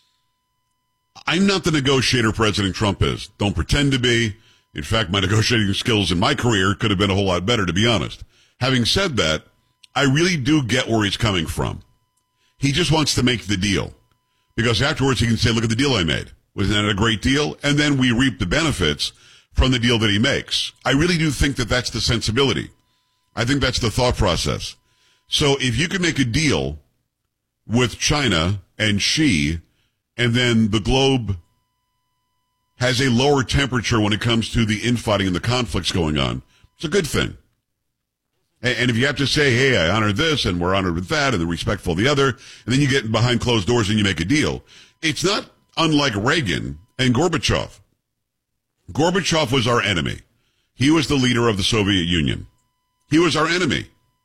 I'm not the negotiator President Trump is. Don't pretend to be. In fact, my negotiating skills in my career could have been a whole lot better, to be honest. Having said that, I really do get where he's coming from. He just wants to make the deal. Because afterwards he can say, look at the deal I made. Wasn't that a great deal? And then we reap the benefits from the deal that he makes. I really do think that that's the sensibility. I think that's the thought process. So if you can make a deal with China and Xi, and then the globe has a lower temperature when it comes to the infighting and the conflicts going on, it's a good thing. And if you have to say, hey, I honor this and we're honored with that and they're respectful of the other, and then you get behind closed doors and you make a deal, it's not unlike Reagan and Gorbachev. Gorbachev was our enemy. He was the leader of the Soviet Union. He was our enemy.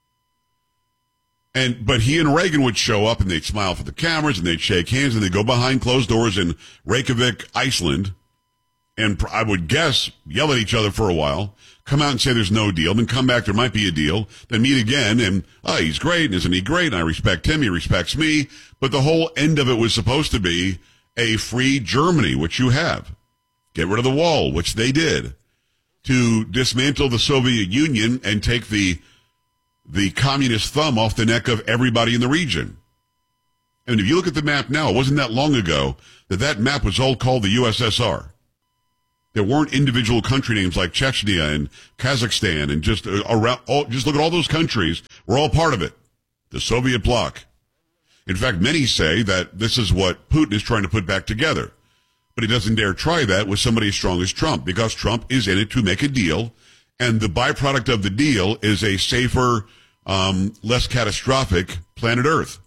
But he and Reagan would show up and they'd smile for the cameras and they'd shake hands and they'd go behind closed doors in Reykjavik, Iceland, and I would guess yell at each other for a while, come out and say there's no deal, then come back, there might be a deal, then meet again, and, he's great, and isn't he great, and I respect him, he respects me, but the whole end of it was supposed to be a free Germany, which you have. Get rid of the wall, which they did, to dismantle the Soviet Union and take the communist thumb off the neck of everybody in the region. And if you look at the map now, it wasn't that long ago that map was all called the USSR. There weren't individual country names like Chechnya and Kazakhstan and just look at all those countries. We're all part of it. The Soviet bloc. In fact, many say that this is what Putin is trying to put back together. But he doesn't dare try that with somebody as strong as Trump, because Trump is in it to make a deal. And the byproduct of the deal is a safer, less catastrophic planet Earth.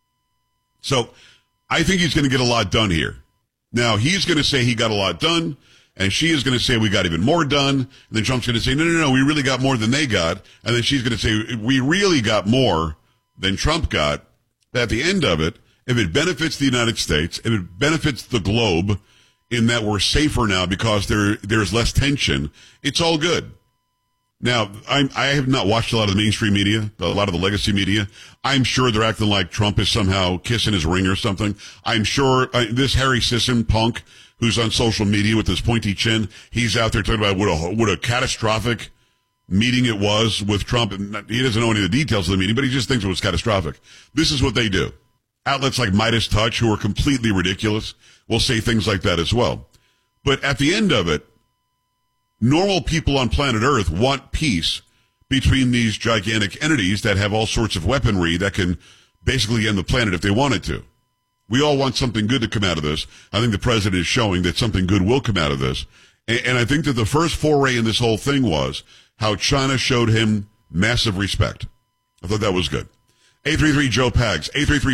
So I think he's going to get a lot done here. Now, he's going to say he got a lot done, and she is going to say we got even more done. And then Trump's going to say, no, we really got more than they got. And then she's going to say, we really got more than Trump got. But at the end of it, if it benefits the United States, if it benefits the globe in that we're safer now because there's less tension, it's all good. Now, I have not watched a lot of the mainstream media, a lot of the legacy media. I'm sure they're acting like Trump is somehow kissing his ring or something. I'm sure this Harry Sisson punk who's on social media with his pointy chin, he's out there talking about what a catastrophic meeting it was with Trump. And he doesn't know any of the details of the meeting, but he just thinks it was catastrophic. This is what they do. Outlets like Midas Touch, who are completely ridiculous, will say things like that as well. But at the end of it, normal people on planet Earth want peace between these gigantic entities that have all sorts of weaponry that can basically end the planet if they wanted to. We all want something good to come out of this. I think the president is showing that something good will come out of this. And I think that the first foray in this whole thing was how China showed him massive respect. I thought that was good. 833-JOE-PAGS,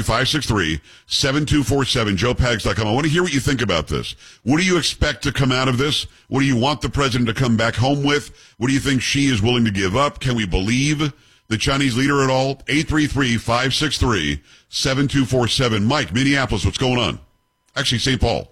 833-563-7247, joepags.com. I want to hear what you think about this. What do you expect to come out of this? What do you want the president to come back home with? What do you think Xi is willing to give up? Can we believe the Chinese leader at all? 833-563-7247. Mike, Minneapolis, what's going on? Actually, St. Paul.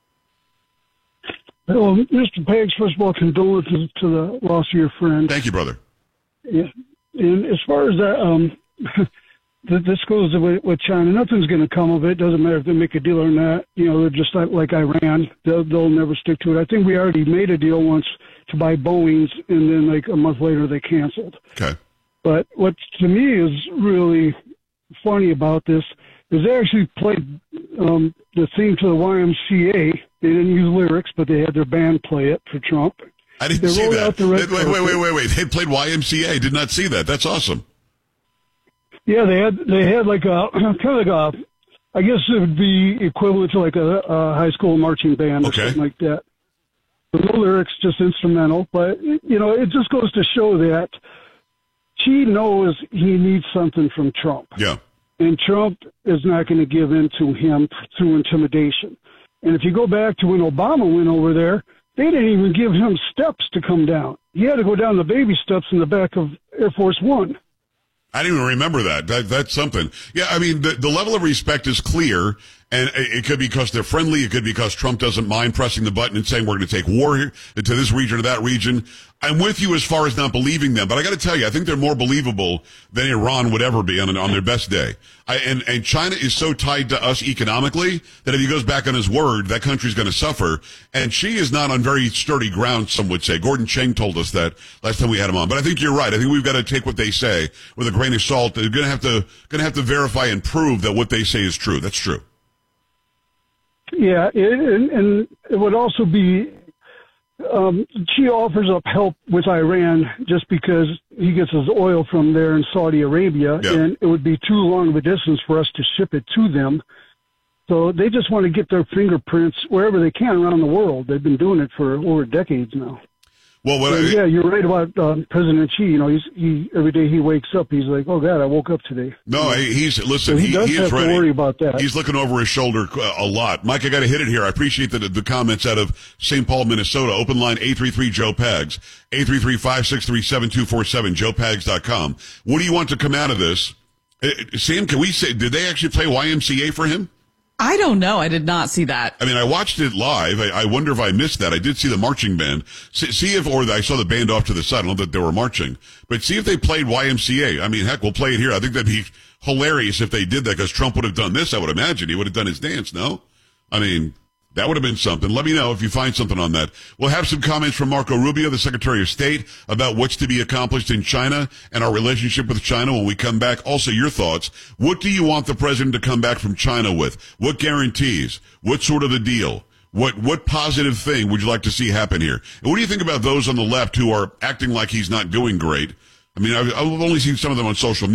Well, Mr. Paggs, first of all, condolences to the loss of your friend. Thank you, brother. Yeah. And as far as that, this goes with China. Nothing's going to come of it. Doesn't matter if they make a deal or not. You know, they're just like Iran. They'll never stick to it. I think we already made a deal once to buy Boeings, and then like a month later they canceled. Okay. But what to me is really funny about this is they actually played the theme to the YMCA. They didn't use lyrics, but they had their band play it for Trump. I didn't see that. Wait. They played YMCA. Did not see that. That's awesome. Yeah, they had like a kind of like a, I guess it would be equivalent to like a high school marching band or something like that. No lyrics, just instrumental. But you know, it just goes to show that Xi knows he needs something from Trump. Yeah. And Trump is not going to give in to him through intimidation. And if you go back to when Obama went over there, they didn't even give him steps to come down. He had to go down the baby steps in the back of Air Force One. I didn't even remember that. That's something. Yeah, I mean, the level of respect is clear, and it could be because they're friendly. It could be because Trump doesn't mind pressing the button and saying we're going to take war here, to this region or that region. I'm with you as far as not believing them, but I got to tell you, I think they're more believable than Iran would ever be on their best day. And China is so tied to us economically that if he goes back on his word, that country's going to suffer. And Xi is not on very sturdy ground, some would say. Gordon Cheng told us that last time we had him on. But I think you're right. I think we've got to take what they say with a grain of salt. They're going to have to verify and prove that what they say is true. That's true. Yeah, and it would also be. Xi offers up help with Iran just because he gets his oil from there in Saudi Arabia, and it would be too long of a distance for us to ship it to them. So they just want to get their fingerprints wherever they can around the world. They've been doing it for over decades now. Well, yeah, you're right about President Xi. You know, he every day he wakes up, he's like, "Oh God, I woke up today." No, he's listen. So he does he have is ready. to worry about that. He's looking over his shoulder a lot. Mike, I got to hit it here. I appreciate the comments out of St. Paul, Minnesota. Open line 833-JOE-PAGS, 833-563-7247, joepags.com. What do you want to come out of this? Sam, can we say, did they actually play YMCA for him? I don't know. I did not see that. I mean, I watched it live. I wonder if I missed that. I did see the marching band. I saw the band off to the side. I don't know that they were marching. But see if they played YMCA. I mean, heck, we'll play it here. I think that'd be hilarious if they did that, because Trump would have done this, I would imagine. He would have done his dance, no? I mean, that would have been something. Let me know if you find something on that. We'll have some comments from Marco Rubio, the Secretary of State, about what's to be accomplished in China and our relationship with China when we come back. Also, your thoughts. What do you want the president to come back from China with? What guarantees? What sort of a deal? What positive thing would you like to see happen here? And what do you think about those on the left who are acting like he's not doing great? I mean, I've only seen some of them on social media.